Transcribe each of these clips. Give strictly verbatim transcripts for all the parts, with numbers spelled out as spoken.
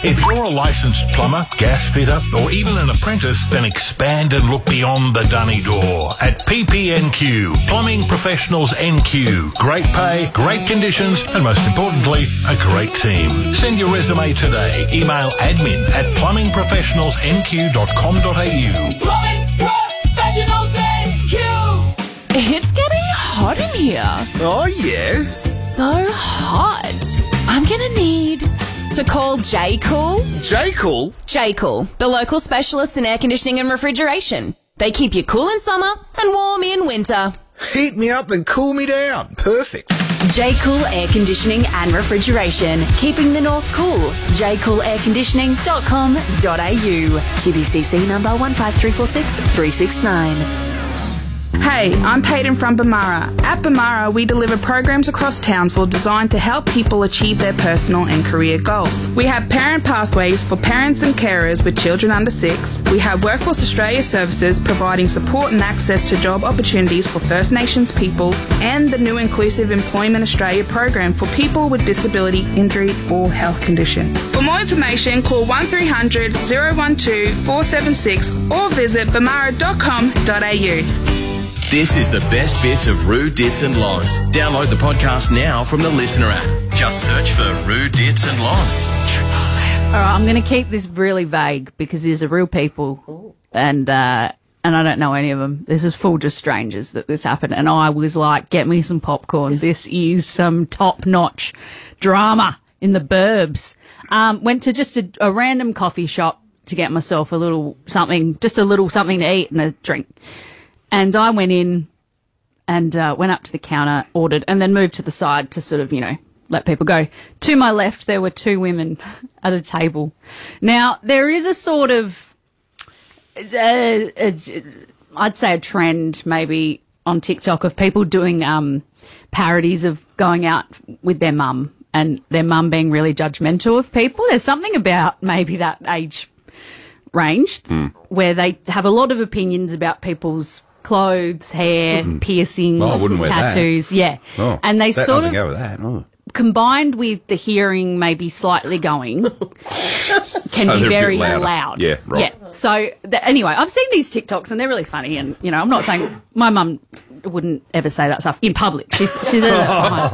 If you're a licensed plumber, gas fitter, or even an apprentice, then expand and look beyond the dunny door at P P N Q, Plumbing Professionals N Q. Great pay, great conditions, and most importantly, a great team. Send your resume today. Email admin at plumbing professionals n q dot com dot a u. Plumbing Professionals N Q. It's getting hot in here. Oh, yeah? So hot. I'm going to need to call J-Cool. J-Cool? J-Cool, the local specialists in air conditioning and refrigeration. They keep you cool in summer and warm in winter. Heat me up and cool me down. Perfect. J-Cool Air Conditioning and Refrigeration. Keeping the north cool. j cool air conditioning dot com dot a u. Q B C C number one five three four six three six nine. Hey, I'm Peyton from Bamara. At Bamara, we deliver programs across Townsville designed to help people achieve their personal and career goals. We have parent pathways for parents and carers with children under six. We have Workforce Australia services providing support and access to job opportunities for First Nations peoples, and the new Inclusive Employment Australia program for people with disability, injury or health condition. For more information, call one three hundred, oh one two, four seven six or visit bamara dot com dot a u. This is the best bits of Roo, Dits and Loz. Download the podcast now from the Listener app. Just search for Roo, Dits and Loz. All right, I'm going to keep this really vague because these are real people and uh, and I don't know any of them. This is full just strangers that this happened. And I was like, get me some popcorn. This is some top-notch drama in the burbs. Um, went to just a, a random coffee shop to get myself a little something, just a little something to eat and a drink. And I went in and uh, went up to the counter, ordered, and then moved to the side to sort of, you know, let people go. To my left, there were two women at a table. Now, there is a sort of, uh, a, I'd say a trend maybe on TikTok of people doing um, parodies of going out with their mum and their mum being really judgmental of people. There's something about maybe that age range mm. where they have a lot of opinions about people's clothes, hair, mm. piercings, oh, tattoos, yeah. Oh, and they that sort of go with that. Oh. combined with the hearing maybe slightly going can So be very loud. Yeah, right. Yeah. So th- anyway, I've seen these TikToks and they're really funny. And you know, I'm not saying my mum wouldn't ever say that stuff in public. She's she's a.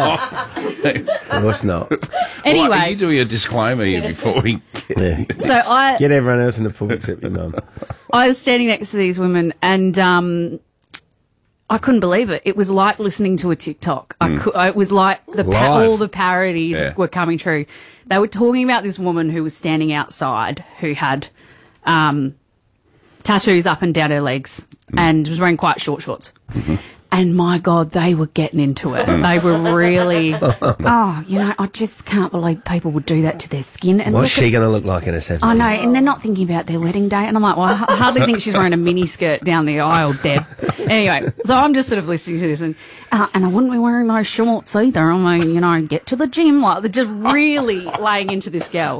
Of course not. Anyway, well, are you doing a disclaimer here before we? Yeah. So I get everyone else in the pool except your mum. I was standing next to these women and um, I couldn't believe it. It was like listening to a TikTok. I Mm. could, it was like the pa- all the parodies Yeah. were coming true. They were talking about this woman who was standing outside who had um, tattoos up and down her legs Mm. and was wearing quite short shorts. Mm-hmm. And my God, they were getting into it. Mm. They were really, oh, you know, I just can't believe people would do that to their skin. And What's look she at- going to look like in her seventies? I know, and they're not thinking about their wedding day. And I'm like, well, I hardly think she's wearing a mini skirt down the aisle, Deb. Anyway, so I'm just sort of listening to this, and uh, and I wouldn't be wearing those shorts either. I mean, you know, get to the gym. Like, they're just really laying into this girl.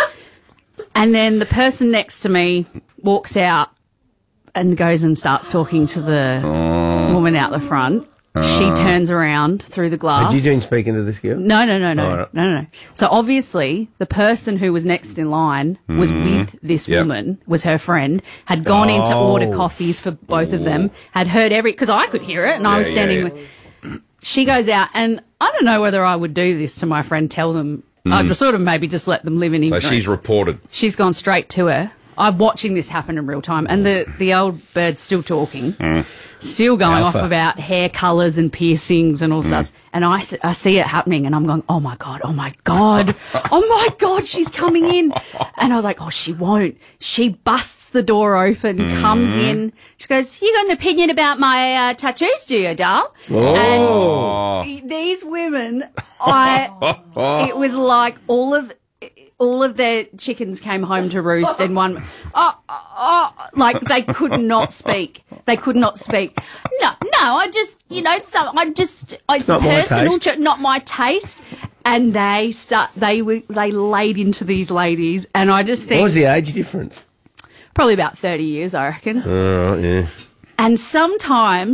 And then the person next to me walks out and goes and starts talking to the Oh. woman out the front. She turns around through the glass. Are you doing speaking to this girl? No, no, no, no, All right. no, no, no. So obviously, the person who was next in line was Mm. with this Yep. woman, was her friend, had gone in to Oh. order coffees for both of them, had heard every, because I could hear it, and I Yeah, was yeah, standing. yeah. With, she goes out, and I don't know whether I would do this to my friend, tell them. I'd sort of maybe just let them live in So ignorance. she's reported. She's gone straight to her. I'm watching this happen in real time, and the, the old bird's still talking, Mm. still going Alpha. off about hair colours and piercings and all sorts. And I, s- I see it happening, and I'm going, oh my God, oh my God, oh my God, she's coming in. And I was like, oh, she won't. She busts the door open, comes in. She goes, you got an opinion about my uh, tattoos, do you, doll? Oh. And these women, I, it was like all of, all of their chickens came home to roost, and one, oh, oh, oh, like they could not speak. They could not speak. No, no, I just, you know, some, I just, it's Not my personal, taste. cho- not my taste. And they start, they were, they laid into these ladies, and I just think What was the age difference? probably about thirty years, I reckon. All right, yeah. And sometimes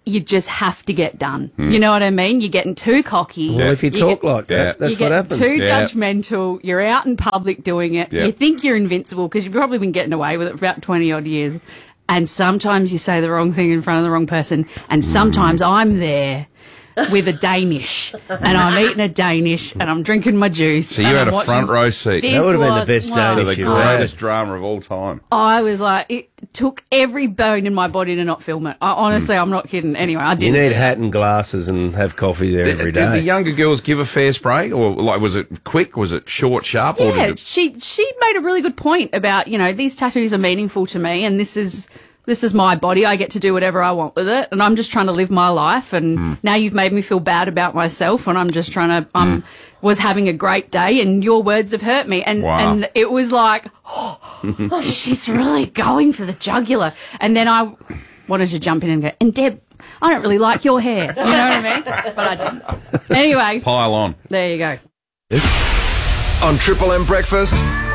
you just have to get done. You know what I mean? You're getting too cocky. Well, if you, You talk get- like that, Yeah. that's you get what happens. too Yeah. judgmental. You're out in public doing it. Yeah. You think you're invincible because you've probably been getting away with it for about twenty odd years. And sometimes you say the wrong thing in front of the wrong person. And sometimes I'm there with a Danish and I'm eating a Danish and I'm drinking my juice. So you and had I'm a front watching- row seat. This That would have been the was- best wow. To the Danish you've had. greatest drama of all time. I was like, it took every bone in my body to not film it. I, honestly, I'm not kidding. Anyway, I You didn't. need hat and glasses and have coffee there Did, every did the day. younger girls give a fair spray, or like was it quick? Was it short, sharp, or Yeah, did it? she she made a really good point about, you know, these tattoos are meaningful to me and this is this is my body. I get to do whatever I want with it and I'm just trying to live my life and Mm. now you've made me feel bad about myself and I'm just trying to um was having a great day and your words have hurt me and Wow. and it was like oh, she's really going for the jugular and then I wanted to jump in and go, and Deb, I don't really like your hair. You know what I mean? But I didn't. Anyway, Pile on. there you go. On Triple M Breakfast,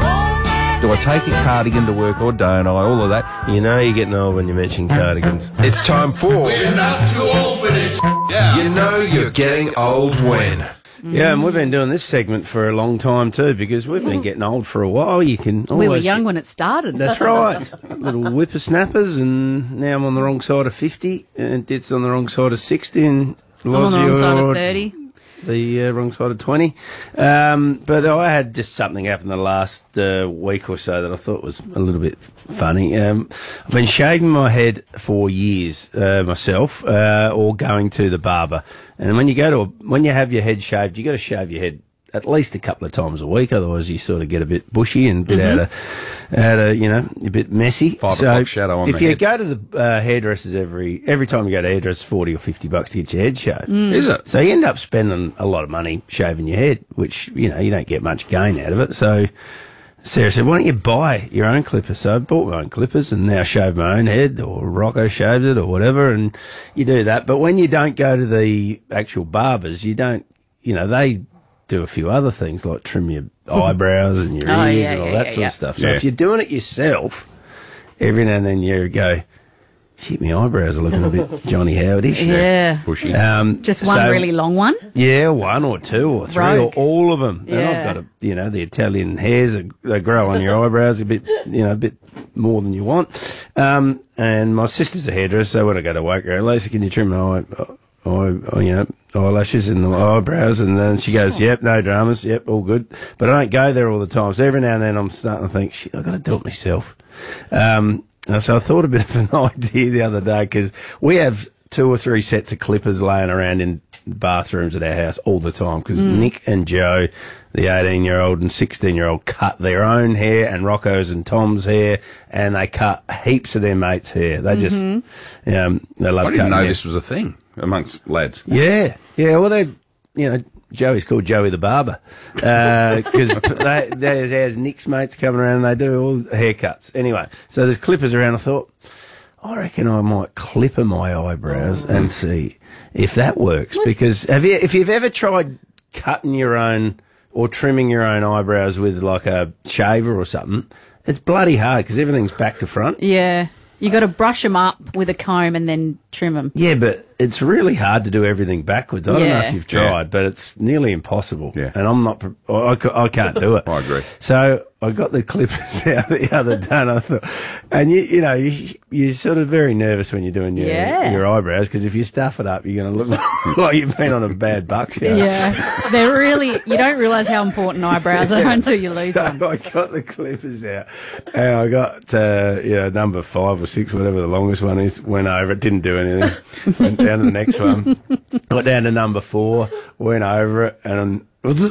Do I take a cardigan to work or don't I? All of that. You know you're getting old when you mention cardigans. it's time for You're not too old for this. You Know You're Getting Old When. Yeah, and we've been doing this segment for a long time too because we've been getting old for a while. You can We were always young when it started. That's right. Little whippersnappers, and now I'm on the wrong side of fifty, and it's on the wrong side of sixty, and I'm on the wrong Lozzie, side of you're thirty. the uh, wrong side of twenty. Um, but I had just something happen the last uh, week or so that I thought was a little bit funny. Um, I've been shaving my head for years uh, myself, uh, or going to the barber. And when you go to a, when you have your head shaved, you got to shave your head at least a couple of times a week, otherwise you sort of get a bit bushy and a bit out of, out of, you know, a bit messy. Five so o'clock shadow on if the you head. go to the uh, hairdressers every every time you go to hairdressers, forty or fifty bucks to get your head shaved. Is it? So you end up spending a lot of money shaving your head, which, you know, you don't get much gain out of it. So Sarah said, why don't you buy your own clippers? So I bought my own clippers and now shave my own head, or Rocco shaves it or whatever, and you do that. But when you don't go to the actual barbers, you don't, you know, they do a few other things like trim your eyebrows and your Oh, ears yeah, and all yeah, that yeah, sort yeah. of stuff. So Yeah. if you're doing it yourself, every now and then you go, shit, my eyebrows are looking a bit Johnny Howard-ish. Yeah. Bushy. Um, Just one so- really long one. yeah, one or two or three or Rogue. all of them. And I've Yeah. got a, you know, the Italian hairs that they grow on your eyebrows a bit, you know, a bit more than you want. Um, and my sister's a hairdresser, so when I go to work, I go, Lisa, can you trim my eye, eye, you know, eyelashes and the eyebrows? And then she goes, yep, no dramas, yep, all good. But I don't go there all the time. So every now and then I'm starting to think, shit, I've got to do it myself. Um, and so I thought a bit of an idea the other day because we have two or three sets of clippers laying around in bathrooms at our house all the time because Nick and Joe, the eighteen-year-old and sixteen-year-old, cut their own hair and Rocco's and Tom's hair, and they cut heaps of their mates' hair. They just, um, they love I didn't cutting know hair. this was a thing amongst lads. Yeah, yeah. Well, they, you know, Joey's called Joey the Barber because they there's, there's Nick's mates coming around and they do all haircuts. Anyway, so there's clippers around. I thought, I reckon I might clipper my eyebrows and see if that works. Because have you, if you've ever tried cutting your own or trimming your own eyebrows with like a shaver or something, it's bloody hard because everything's back to front. Yeah. You got to brush them up with a comb and then trim them. Yeah, but it's really hard to do everything backwards. I don't know Yeah. if you've Yeah. tried, but it's nearly impossible. Yeah. And I'm not, pre- I, I can't do it. I agree. So I got the clippers out the other day and I thought, and you, you know, you, you're sort of very nervous when you're doing your, Yeah. your eyebrows because if you stuff it up, you're going to look like you've been on a bad buck show. Yeah. They're really, you don't realise how important eyebrows are until you lose So one. I got the clippers out, and I got uh, you know number five or six, whatever the longest one is. Went over it, didn't do anything. Went down to the next one. Got down to number four, went over it, and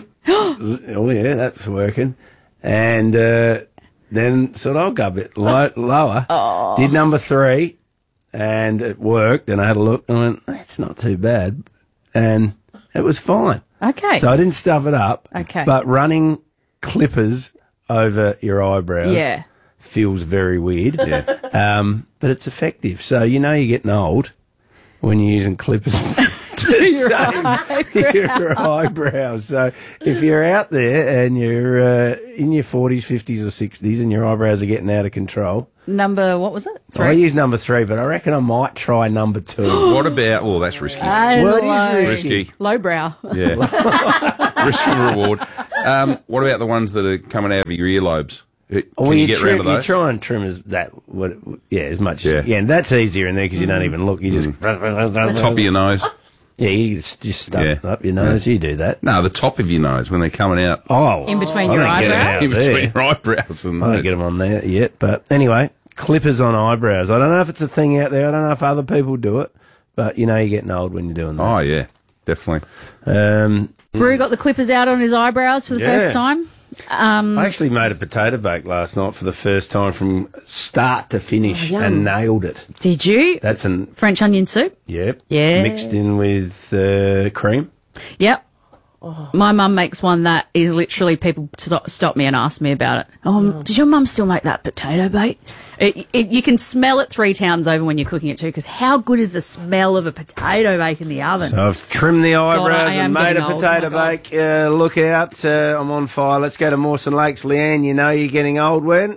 oh yeah, that's working. And uh, then sort of I'll go a bit low, lower. Oh. Did number three, and it worked. And I had a look, and I went, it's not too bad, and it was fine. Okay. So I didn't stuff it up. Okay. But running clippers over your eyebrows Yeah. feels very weird. Yeah. Um, but it's effective. So you know you're getting old when you're using clippers to your tame your eyebrows. So if you're out there and you're uh, in your forties, fifties or sixties and your eyebrows are getting out of control, Number, what was it? Three. I use number three, but I reckon I might try number two. What about? Oh, that's risky. Uh, Well, it is low. risky. Risky. Lowbrow. Yeah. Risk and reward. Um, what about the ones that are coming out of your earlobes? Can Well, you you, get trim, round to you those? try and trim as that, what, yeah, as much. Yeah. Yeah, and that's easier in there because you don't even look. You just The top of your nose. Yeah, you just, just stuff Yeah. it up your nose. You do that. No, the top of your nose when they're coming out. Oh, In between I your don't get it eyebrows? out In there. between your eyebrows and I don't those. get them on there yet, but anyway, clippers on eyebrows. I don't know if it's a thing out there. I don't know if other people do it, but you know you're getting old when you're doing that. Oh, yeah, definitely. Um, Brew got the clippers out on his eyebrows for the Yeah. first time. Um, I actually made a potato bake last night for the first time from start to finish Oh, yum. and nailed it. Did you? That's an French onion soup? yep, Yeah. mixed in with uh, cream. Yep. My mum makes one that is literally people stop, stop me and ask me about it. Oh, did your mum still make that potato bake? It, it, you can smell it three towns over when you're cooking it too, because how good is the smell of a potato bake in the oven? So I've trimmed the eyebrows I am and made a getting old. potato Oh my God. bake. Uh, look out, uh, I'm on fire. Let's go to Mawson Lakes. Leanne, you know you're getting old when?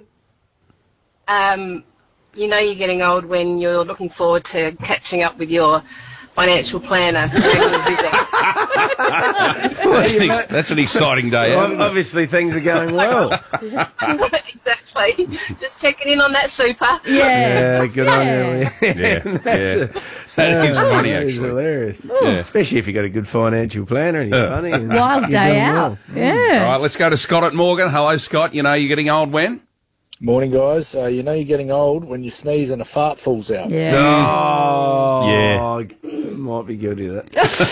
Um, you know you're getting old when you're looking forward to catching up with your financial planner. Regular visit. That's an, ex- that's an exciting day out. Well, obviously things are going well. Exactly. Just checking in on that super. Yeah, good on you. Yeah, Leanne. That's yeah. a- That is oh, funny, that is actually. hilarious. Yeah. Especially if you've got a good financial planner and he's funny. And Wild you're day doing out. well. Yeah. All right, let's go to Scott at Morgan. Hello, Scott. You know you're getting old when? Morning, guys. Uh, you know you're getting old when you sneeze and a fart falls out. Yeah. Oh, Yeah. might be guilty of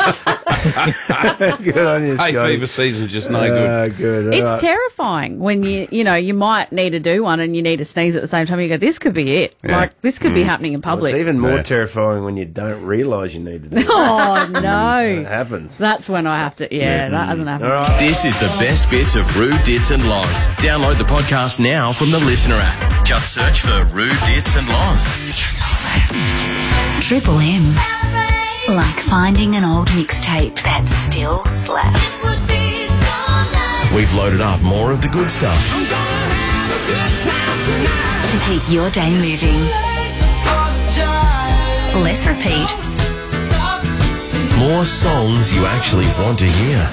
that. Good on you, Hay Scotty. fever season's just no good. Uh, good. all It's right. terrifying when you, you know, you might need to do one and you need to sneeze at the same time. You go, this could be it. Yeah. Like, this could be happening in Well, public. it's even more Yeah. terrifying when you don't realise you need to do it. Oh, When it no. happens. That's when I have to, yeah, that hasn't happened. All right. This is the best bits of Roo, Dits and Loz. Download the podcast now from the Listener app. Just search for Roo, Dits and Loz. Triple M. Like finding an old mixtape that still slaps. We've loaded up more of the good stuff. To keep your day moving. Less repeat. More songs you actually want to hear.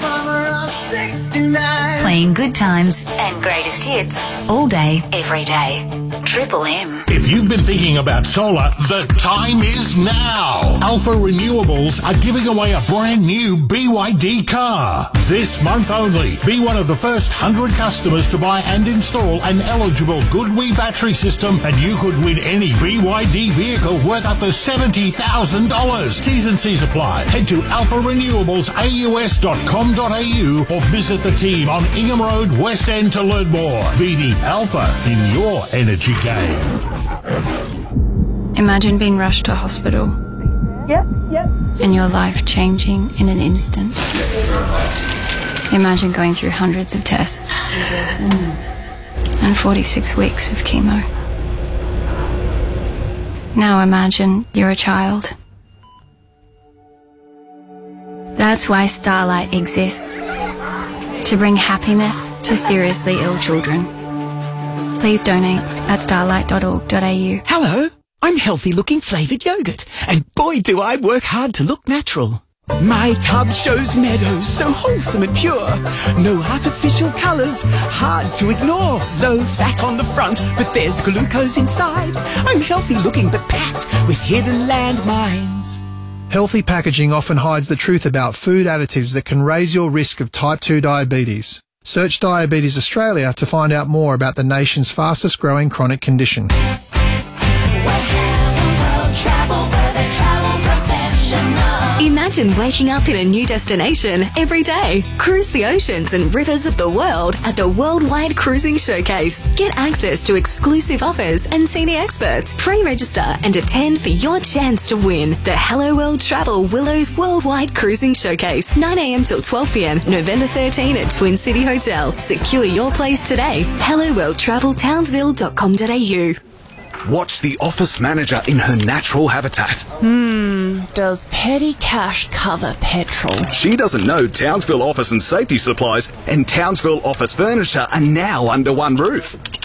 Playing good times and greatest hits all day, every day. Triple M. If you've been thinking about solar, the time is now. Alpha Renewables are giving away a brand new B Y D car. This month only. Be one of the first one hundred customers to buy and install an eligible GoodWe battery system, and you could win any B Y D vehicle worth up to seventy thousand dollars. T's and C's apply. Head to alpha renewables a u s dot com dot a u or visit the team on Ingham Road, West End to learn more. Be the alpha in your energy game. Imagine being rushed to hospital. Yep, yep. And your life changing in an instant. Imagine going through hundreds of tests and forty-six weeks of chemo. Now imagine you're a child. That's why Starlight exists. To bring happiness to seriously ill children. Please donate at starlight dot org dot a u. Hello, I'm healthy looking flavoured yogurt, and boy do I work hard to look natural. My tub shows meadows so wholesome and pure. No artificial colours, hard to ignore. Low fat on the front, but there's glucose inside. I'm healthy looking but packed with hidden landmines. Healthy packaging often hides the truth about food additives that can raise your risk of type two diabetes. Search Diabetes Australia to find out more about the nation's fastest growing chronic condition. Imagine waking up in a new destination every day. Cruise the oceans and rivers of the world at the Worldwide Cruising Showcase. Get access to exclusive offers and see the experts. Pre-register and attend for your chance to win the Hello World Travel Willows Worldwide Cruising Showcase. nine a m till twelve p m, November thirteenth at Twin City Hotel. Secure your place today. hello world travel townsville dot com dot a u. Watch the office manager in her natural habitat. Hmm, does petty cash cover petrol? She doesn't know Townsville Office and Safety Supplies and Townsville Office Furniture are now under one roof.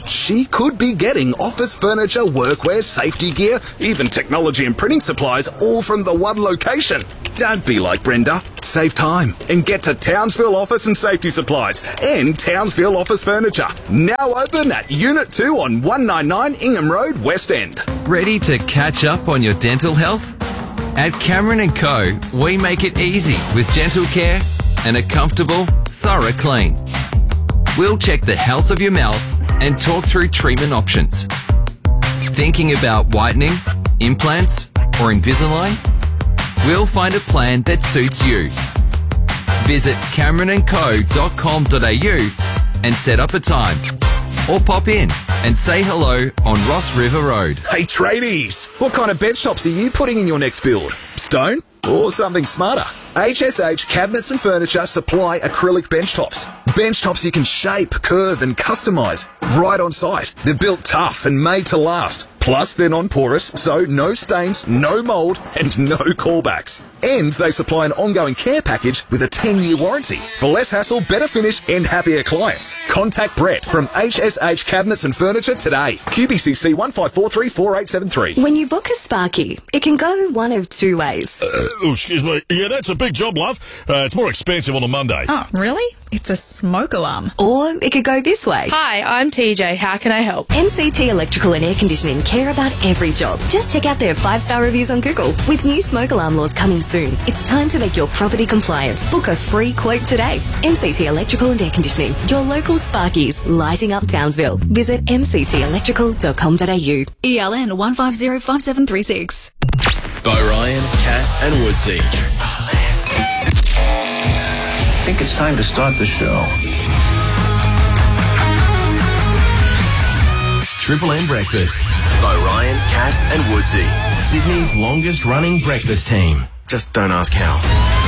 she could be getting office furniture, workwear, safety gear, even technology and printing supplies, all from the one location. Don't be like Brenda. Save time and get to Townsville Office and Safety Supplies and Townsville Office Furniture. Now open at Unit two on one ninety-nine Ingham Road, West End. Ready to catch up on your dental health? At Cameron and Co, we make it easy with dental care and a comfortable, thorough clean. We'll check the health of your mouth and talk through treatment options. Thinking about whitening, implants, or Invisalign? We'll find a plan that suits you. Visit cameron and co dot com dot a u and set up a time. Or pop in and say hello on Ross River Road. Hey tradies, what kind of bench tops are you putting in your next build? Stone or something smarter? H S H Cabinets and Furniture supply acrylic bench tops. Bench tops you can shape, curve and customise right on site. They're built tough and made to last. Plus, they're non-porous, so no stains, no mould, and no callbacks. And they supply an ongoing care package with a ten-year warranty. For less hassle, better finish, and happier clients. Contact Brett from H S H Cabinets and Furniture today. Q B C C one five four three four eight seven three. When you book a Sparky, it can go one of two ways. Uh, oh, excuse me. Yeah, that's a big job, love. Uh, it's more expensive on a Monday. Oh, really? It's a smoke alarm. Or it could go this way. Hi, I'm T J. How can I help? M C T Electrical and Air Conditioning care about every job. Just check out their five-star reviews on Google. With new smoke alarm laws coming soon, it's time to make your property compliant. Book a free quote today. M C T Electrical and Air Conditioning, your local Sparkies, lighting up Townsville. Visit m c t electrical dot com dot a u. E L N one five zero five seven three six. By Ryan, Kat and Woodsy. I think it's time to start the show. Triple M Breakfast by Ryan, Kat and Woodsy. Sydney's longest running breakfast team. Just don't ask how.